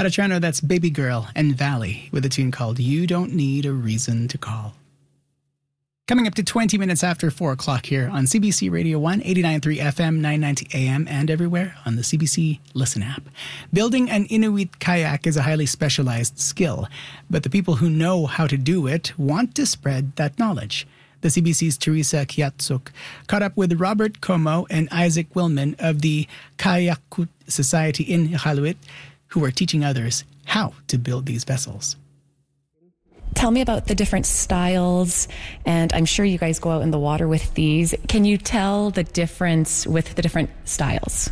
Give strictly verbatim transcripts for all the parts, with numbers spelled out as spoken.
Harachano, that's Baby Girl and Valley with a tune called You Don't Need a Reason to Call. Coming up to twenty minutes after four o'clock here on C B C Radio one, eighty-nine point three F M, nine ninety A M, and everywhere on the C B C Listen app. Building an Inuit kayak is a highly specialized skill, but the people who know how to do it want to spread that knowledge. The C B C's Teresa Kiatsuk caught up with Robert Como and Isaac Willman of the Kayakut Society in Iqaluit, who are teaching others how to build these vessels. Tell me about the different styles, and I'm sure you guys go out in the water with these. Can you tell the difference with the different styles?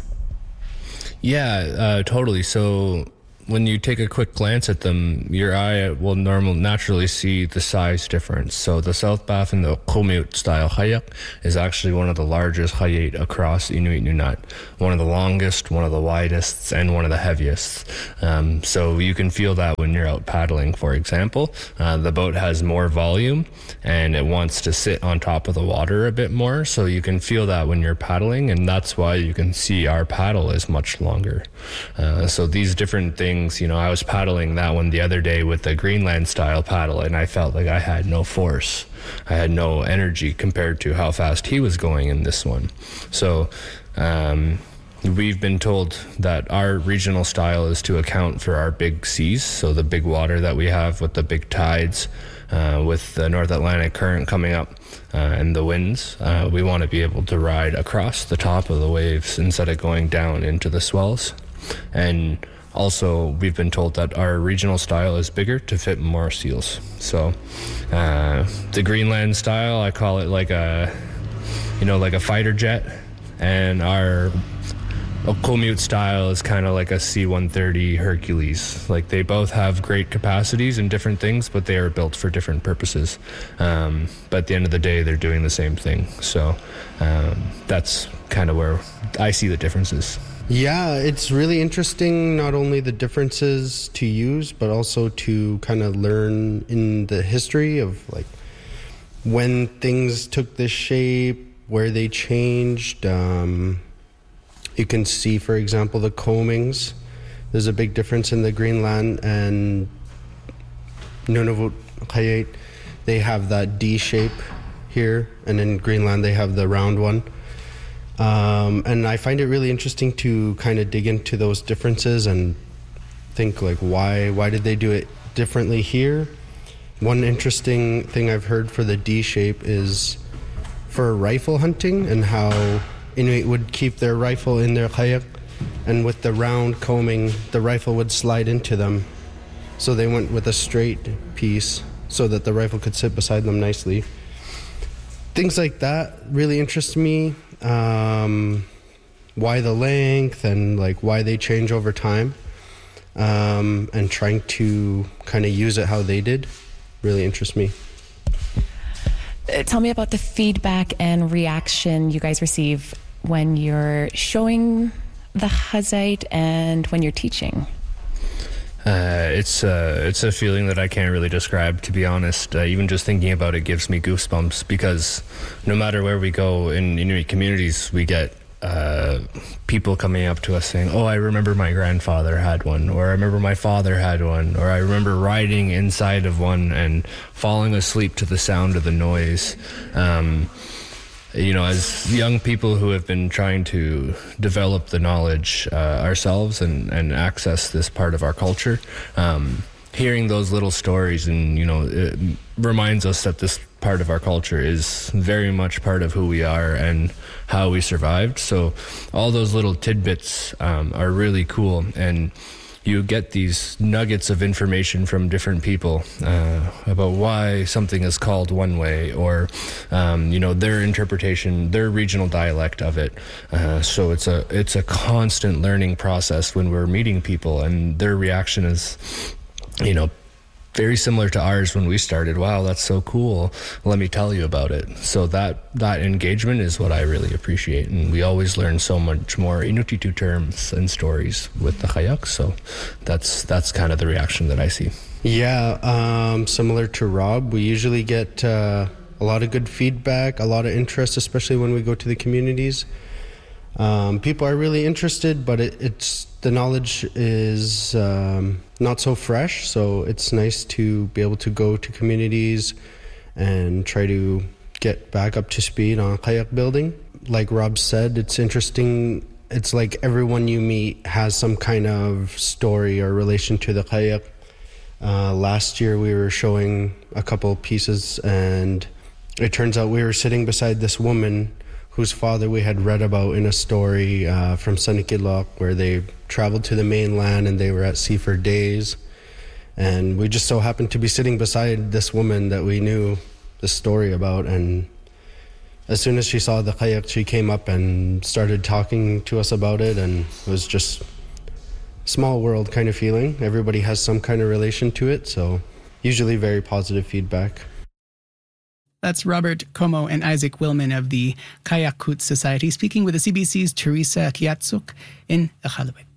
Yeah, uh, totally. So when you take a quick glance at them, your eye will normal naturally see the size difference. So the South Bath the Komiut style kayak is actually one of the largest kayak across Inuit Nunat. One of the longest, one of the widest, and one of the heaviest. Um, so you can feel that when you're out paddling, for example. Uh, the boat has more volume and it wants to sit on top of the water a bit more. So you can feel that when you're paddling, and that's why you can see our paddle is much longer. Uh, so these different things, you know, I was paddling that one the other day with the Greenland style paddle, and I felt like I had no force. I had no energy compared to how fast he was going in this one. So um, we've been told that our regional style is to account for our big seas, so the big water that we have with the big tides, uh, with the North Atlantic current coming up uh, and the winds. Uh, we want to be able to ride across the top of the waves instead of going down into the swells. And also, we've been told that our regional style is bigger to fit more seals. So, uh, the Greenland style, I call it like a, you know, like a fighter jet, and our Komiut style is kind of like a C one thirty Hercules. Like, they both have great capacities and different things, but they are built for different purposes. Um, but at the end of the day, they're doing the same thing. So, um, that's kind of where I see the differences. Yeah, it's really interesting, not only the differences to use, but also to kind of learn in the history of like when things took this shape, where they changed. Um, you can see, for example, the combings. There's a big difference in the Greenland and Nunavut kayak. They have that D shape here, and in Greenland they have the round one. Um, and I find it really interesting to kind of dig into those differences and think like why why did they do it differently here? One interesting thing I've heard for the D shape is for rifle hunting, and how Inuit would keep their rifle in their kayak, and with the round combing, the rifle would slide into them. So they went with a straight piece so that the rifle could sit beside them nicely. Things like that really interest me. Um, why the length and like why they change over time, um, and trying to kind of use it how they did really interests me. Uh, tell me about the feedback and reaction you guys receive when you're showing the Chazait and when you're teaching. Uh, it's uh, it's a feeling that I can't really describe, to be honest. Uh, even just thinking about it gives me goosebumps, because no matter where we go in Inuit communities, we get uh, people coming up to us saying, "Oh, I remember my grandfather had one," or "I remember my father had one," or "I remember riding inside of one and falling asleep to the sound of the noise." Um, You know, as young people who have been trying to develop the knowledge uh, ourselves and, and access this part of our culture, um, hearing those little stories and, you know, it reminds us that this part of our culture is very much part of who we are and how we survived. So all those little tidbits um, are really cool, and you get these nuggets of information from different people uh, about why something is called one way, or um, you know, their interpretation, their regional dialect of it. Uh, so it's a it's a constant learning process when we're meeting people, and their reaction is, you know, very similar to ours when we started. Wow, that's so cool. Let me tell you about it. So that that engagement is what I really appreciate, and we always learn so much more Inuktitut terms and stories with the kayak. So that's that's kind of the reaction that I see. Yeah, um, similar to Rob, we usually get uh, a lot of good feedback, a lot of interest, especially when we go to the communities. Um, people are really interested, but it, it's the knowledge is um, not so fresh, so it's nice to be able to go to communities and try to get back up to speed on kayak building. Like Rob said, it's interesting. It's like everyone you meet has some kind of story or relation to the kayak. Uh, last year we were showing a couple pieces, and it turns out we were sitting beside this woman whose father we had read about in a story uh, from Sanikilok, where they traveled to the mainland and they were at sea for days. And we just so happened to be sitting beside this woman that we knew the story about. And as soon as she saw the kayak, she came up and started talking to us about it. And it was just small world kind of feeling. Everybody has some kind of relation to it, so usually very positive feedback. That's Robert Como and Isaac Willman of the Kayakut Society speaking with the C B C's Teresa Kiatsuk in Iqaluit.